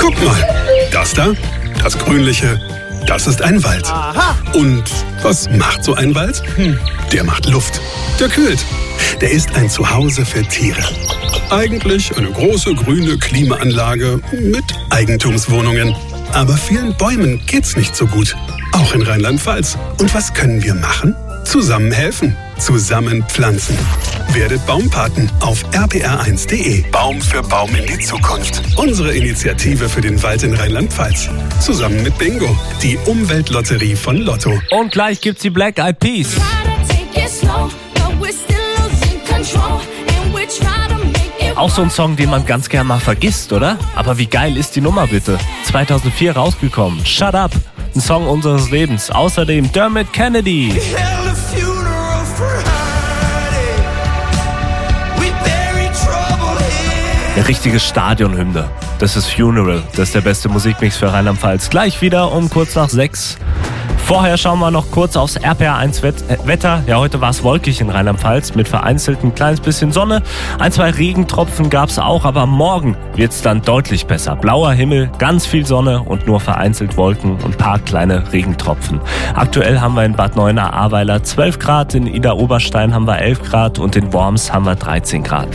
Guck mal, das da, das Grünliche, das ist ein Wald. Aha. Und was macht so ein Wald? Der macht Luft, der kühlt. Der ist ein Zuhause für Tiere. Eigentlich eine große grüne Klimaanlage mit Eigentumswohnungen. Aber vielen Bäumen geht's nicht so gut. Auch in Rheinland-Pfalz. Und was können wir machen? Zusammen helfen. Zusammen pflanzen. Werdet Baumpaten auf rpr1.de. Baum für Baum in die Zukunft. Unsere Initiative für den Wald in Rheinland-Pfalz. Zusammen mit Bingo, die Umweltlotterie von Lotto. Und gleich gibt's die Black Eyed Peas. Auch so ein Song, den man ganz gern mal vergisst, oder? Aber wie geil ist die Nummer bitte? 2004 rausgekommen. Shut Up, ein Song unseres Lebens. Außerdem Dermot Kennedy. Eine richtige Stadionhymne. Das ist Funeral. Das ist der beste Musikmix für Rheinland-Pfalz. Gleich wieder um kurz nach 6. Vorher schauen wir noch kurz aufs RPR1 Wetter. Ja, heute war es wolkig in Rheinland-Pfalz mit vereinzelt ein kleines bisschen Sonne. 1, 2 Regentropfen gab es auch, aber morgen wird es dann deutlich besser. Blauer Himmel, ganz viel Sonne und nur vereinzelt Wolken und ein paar kleine Regentropfen. Aktuell haben wir in Bad Neuenahr-Ahrweiler 12 Grad, in Idar-Oberstein haben wir 11 Grad und in Worms haben wir 13 Grad.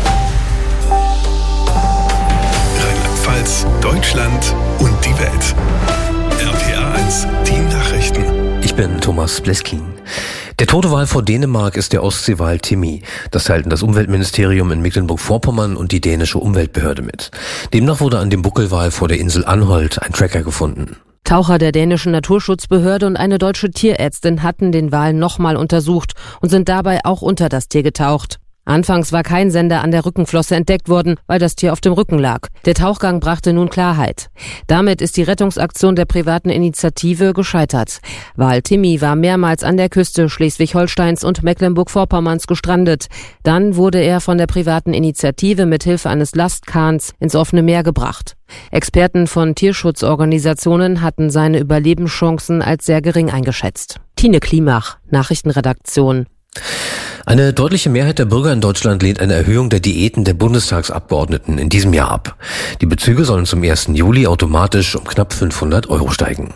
Rheinland-Pfalz, Deutschland und die Welt. RPR1, die Nachrichten. Ich bin Thomas Bleskin. Der tote Wal vor Dänemark ist der Ostseewal Timmy. Das teilten das Umweltministerium in Mecklenburg-Vorpommern und die dänische Umweltbehörde mit. Demnach wurde an dem Buckelwal vor der Insel Anholt ein Tracker gefunden. Taucher der dänischen Naturschutzbehörde und eine deutsche Tierärztin hatten den Wal nochmal untersucht und sind dabei auch unter das Tier getaucht. Anfangs war kein Sender an der Rückenflosse entdeckt worden, weil das Tier auf dem Rücken lag. Der Tauchgang brachte nun Klarheit. Damit ist die Rettungsaktion der privaten Initiative gescheitert. Wal Timmy war mehrmals an der Küste Schleswig-Holsteins und Mecklenburg-Vorpommerns gestrandet. Dann wurde er von der privaten Initiative mit Hilfe eines Lastkahns ins offene Meer gebracht. Experten von Tierschutzorganisationen hatten seine Überlebenschancen als sehr gering eingeschätzt. Tine Klimach, Nachrichtenredaktion. Eine deutliche Mehrheit der Bürger in Deutschland lehnt eine Erhöhung der Diäten der Bundestagsabgeordneten in diesem Jahr ab. Die Bezüge sollen zum 1. Juli automatisch um knapp 500 € steigen.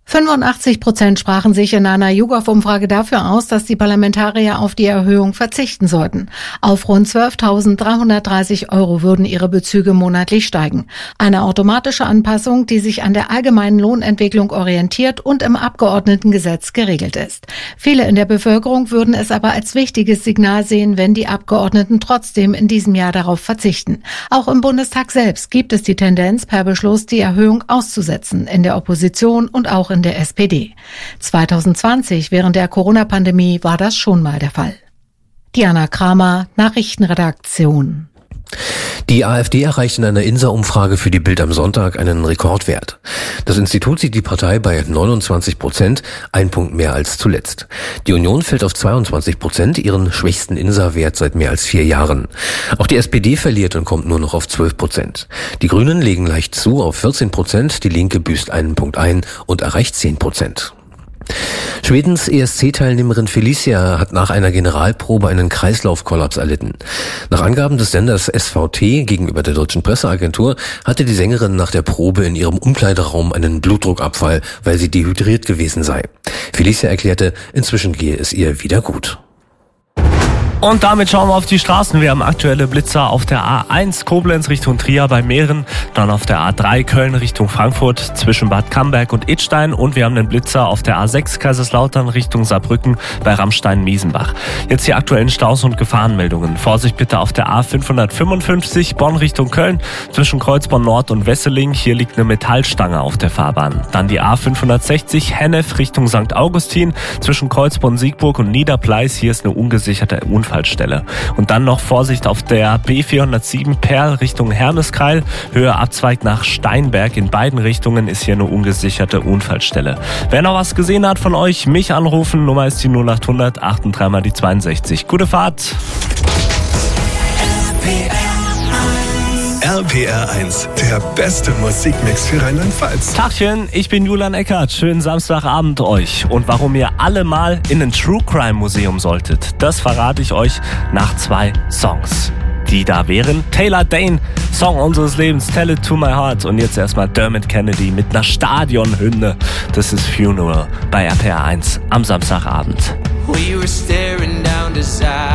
85% sprachen sich in einer YouGov-Umfrage dafür aus, dass die Parlamentarier auf die Erhöhung verzichten sollten. Auf rund 12.330 € würden ihre Bezüge monatlich steigen. Eine automatische Anpassung, die sich an der allgemeinen Lohnentwicklung orientiert und im Abgeordnetengesetz geregelt ist. Viele in der Bevölkerung würden es aber als wichtiges Signal sehen, wenn die Abgeordneten trotzdem in diesem Jahr darauf verzichten. Auch im Bundestag selbst gibt es die Tendenz, per Beschluss die Erhöhung auszusetzen, in der Opposition und auch in der SPD. 2020, während der Corona-Pandemie, war das schon mal der Fall. Diana Kramer, Nachrichtenredaktion. Die AfD erreicht in einer INSA-Umfrage für die Bild am Sonntag einen Rekordwert. Das Institut sieht die Partei bei 29%, ein Punkt mehr als zuletzt. Die Union fällt auf 22%, ihren schwächsten INSA-Wert seit mehr als 4 Jahren. Auch die SPD verliert und kommt nur noch auf 12%. Die Grünen legen leicht zu auf 14%, die Linke büßt einen Punkt ein und erreicht 10%. Schwedens ESC-Teilnehmerin Felicia hat nach einer Generalprobe einen Kreislaufkollaps erlitten. Nach Angaben des Senders SVT gegenüber der deutschen Presseagentur hatte die Sängerin nach der Probe in ihrem Umkleideraum einen Blutdruckabfall, weil sie dehydriert gewesen sei. Felicia erklärte, inzwischen gehe es ihr wieder gut. Und damit schauen wir auf die Straßen. Wir haben aktuelle Blitzer auf der A1 Koblenz Richtung Trier bei Mähren, dann auf der A3 Köln Richtung Frankfurt zwischen Bad Camberg und Idstein und wir haben einen Blitzer auf der A6 Kaiserslautern Richtung Saarbrücken bei Ramstein-Miesenbach. Jetzt die aktuellen Staus und Gefahrenmeldungen. Vorsicht bitte auf der A555 Bonn Richtung Köln zwischen Kreuzborn Nord und Wesseling. Hier liegt eine Metallstange auf der Fahrbahn. Dann die A560 Hennef Richtung St. Augustin zwischen Kreuzborn Siegburg und Niederpleis. Hier ist eine ungesicherte Unfallstelle. Und dann noch Vorsicht auf der B407 Perl Richtung Hermeskeil. Höhe Abzweig nach Steinberg. In beiden Richtungen ist hier eine ungesicherte Unfallstelle. Wer noch was gesehen hat von euch, mich anrufen. Nummer ist die 0800 83 mal die 62. Gute Fahrt. RPR1, der beste Musikmix für Rheinland-Pfalz. Tachchen, ich bin Julian Eckert. Schönen Samstagabend euch. Und warum ihr alle mal in ein True Crime Museum solltet, das verrate ich euch nach 2 Songs. die da wären Taylor Dane, Song unseres Lebens, Tell It To My Heart. Und jetzt erstmal Dermot Kennedy mit einer Stadionhymne. Das ist Funeral bei RPR 1 am Samstagabend. We were staring down desire.